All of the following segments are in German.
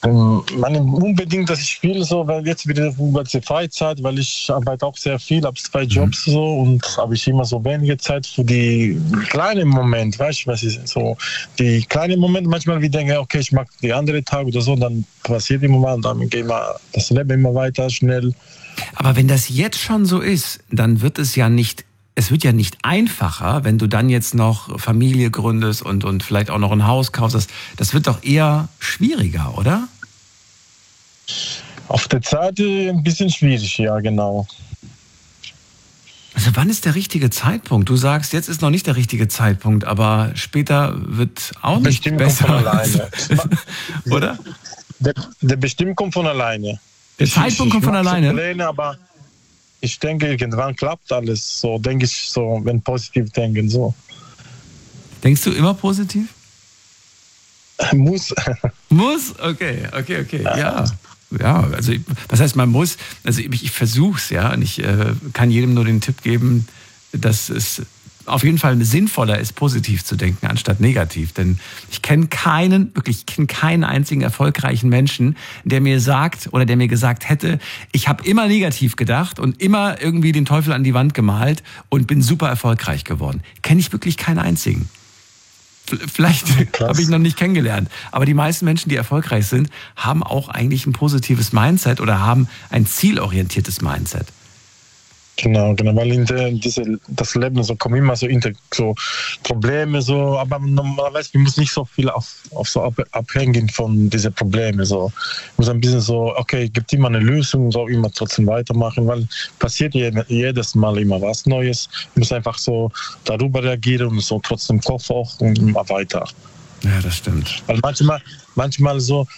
Unbedingt, dass ich will, so, weil jetzt wieder über die Freizeit, weil ich arbeite auch sehr viel, habe 2 Jobs so und habe ich immer so wenige Zeit für die kleinen Momente, weißt du, was ist so, die kleinen Momente, manchmal wie denke, okay, ich mag die andere Tag oder so, dann passiert immer mal, dann geht mal das Leben immer weiter, schnell. Aber wenn das jetzt schon so ist, dann wird es ja nicht einfacher, wenn du dann jetzt noch Familie gründest und vielleicht auch noch ein Haus kaufst. Das wird doch eher schwieriger, oder? Auf der Zeit ein bisschen schwierig, ja, genau. Also wann ist der richtige Zeitpunkt? Du sagst, jetzt ist noch nicht der richtige Zeitpunkt, aber später wird auch nicht Bestimmt besser. kommt von alleine. Oder? Der bestimmt kommt von alleine. Der Zeitpunkt kommt von alleine? Pläne, aber ich denke, irgendwann klappt alles. So denke ich, so, wenn positiv denken, so. Denkst du immer positiv? Muss. Muss? Okay. Ja, also was heißt man muss? Also ich versuche es, ja. Und ich kann jedem nur den Tipp geben, dass es auf jeden Fall sinnvoller ist, positiv zu denken, anstatt negativ. Denn ich kenne keinen einzigen erfolgreichen Menschen, der mir sagt oder der mir gesagt hätte, ich habe immer negativ gedacht und immer irgendwie den Teufel an die Wand gemalt und bin super erfolgreich geworden. Kenne ich wirklich keinen einzigen. Vielleicht habe ich noch nicht kennengelernt. Aber die meisten Menschen, die erfolgreich sind, haben auch eigentlich ein positives Mindset oder haben ein zielorientiertes Mindset. Genau, weil das Leben so kommen immer so Probleme so, aber normalerweise wir müssen nicht so viel abhängen von diesen Problemen so. Muss ein bisschen so, okay, gibt immer eine Lösung, so immer trotzdem weitermachen, weil passiert jedes Mal immer was Neues. Wir müssen einfach so darüber reagieren und so trotzdem Kopf auch und immer weiter. Ja, das stimmt. Weil manchmal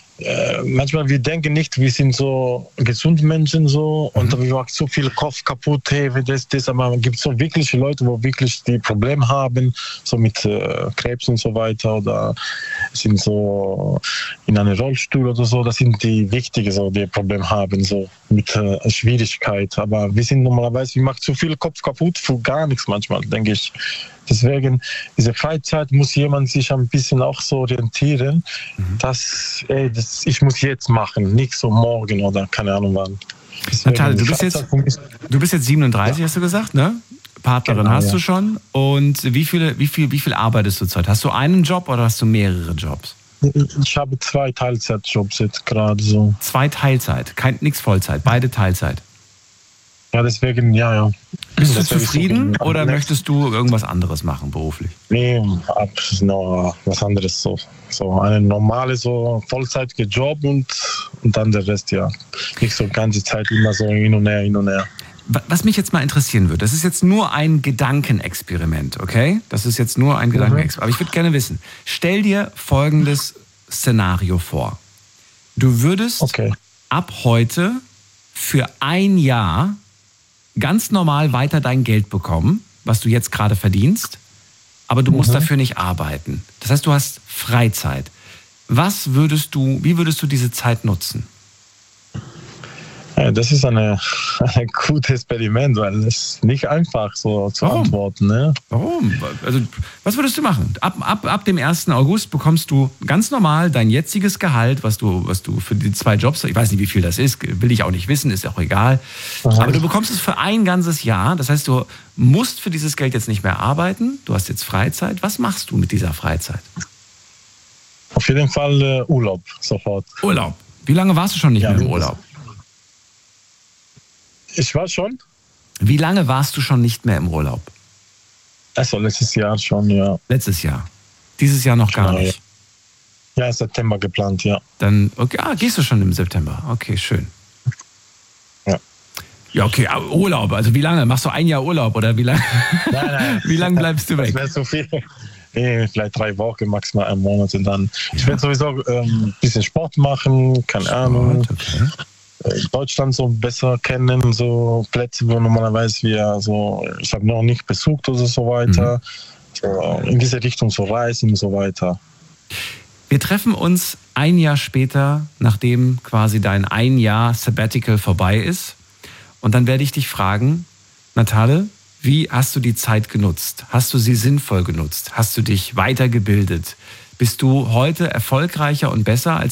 wir denken nicht, wir sind so gesund Menschen so und wir machen so viel Kopf kaputt, aber es gibt so wirkliche Leute, wo wirklich die Probleme haben, so mit Krebs und so weiter oder sind so in einem Rollstuhl oder so, das sind die Wichtigen, so, die Probleme haben, so mit Schwierigkeit. Aber wir sind normalerweise, wir machen zu viel Kopf kaputt für gar nichts manchmal, denke ich. Deswegen, diese Freizeit muss jemand sich ein bisschen auch so orientieren, dass ich muss jetzt machen, nicht so morgen oder keine Ahnung wann. Natalia, du bist jetzt 37, hast du gesagt, ne? Partnerin hast du schon. Und wie viel arbeitest du zurzeit? Hast du einen Job oder hast du mehrere Jobs? Ich habe 2 Teilzeitjobs jetzt gerade so. 2 Teilzeit, nichts Vollzeit, beide Teilzeit. Ja, deswegen, ja. Bist du zufrieden oder möchtest du irgendwas anderes machen beruflich? Nee, noch was anderes so. So eine normale so vollzeitige Job und dann der Rest, ja. Nicht so ganze Zeit immer so hin und her. Was mich jetzt mal interessieren würde, das ist jetzt nur ein Gedankenexperiment, okay? Das ist jetzt nur ein Gedankenexperiment. Aber ich würde gerne wissen, stell dir folgendes Szenario vor. Du würdest ab heute für 1 Jahr ganz normal weiter dein Geld bekommen, was du jetzt gerade verdienst, aber du musst dafür nicht arbeiten. Das heißt, du hast Freizeit. Wie würdest du diese Zeit nutzen? Ja, das ist ein gutes Experiment, weil es nicht einfach so zu antworten. Ne? Warum? Also, was würdest du machen? Ab dem 1. August bekommst du ganz normal dein jetziges Gehalt, was du für die 2 Jobs, ich weiß nicht, wie viel das ist, will ich auch nicht wissen, ist auch egal. Aber du bekommst es für ein ganzes Jahr. Das heißt, du musst für dieses Geld jetzt nicht mehr arbeiten. Du hast jetzt Freizeit. Was machst du mit dieser Freizeit? Auf jeden Fall Urlaub, sofort. Urlaub? Wie lange warst du schon nicht mehr im Urlaub? Ich war schon. Wie lange warst du schon nicht mehr im Urlaub? Also letztes Jahr schon, ja. Letztes Jahr? Dieses Jahr noch gar nicht? Ja, September geplant, ja. Dann, okay, gehst du schon im September? Okay, schön. Ja. Ja, okay, Urlaub, also wie lange? Machst du 1 Jahr Urlaub oder wie lange? Nein. Wie lange bleibst du weg? Das wäre so viel. Vielleicht 3 Wochen, maximal 1 Monat und dann. Ja. Ich werde sowieso ein bisschen Sport machen, keine Ahnung. Okay. Deutschland so besser kennen, so Plätze, wo normalerweise ich habe noch nicht besucht oder so weiter. So in diese Richtung so reisen und so weiter. Wir treffen uns 1 Jahr später, nachdem quasi dein 1 Jahr Sabbatical vorbei ist. Und dann werde ich dich fragen, Natalia, wie hast du die Zeit genutzt? Hast du sie sinnvoll genutzt? Hast du dich weitergebildet? Bist du heute erfolgreicher und besser als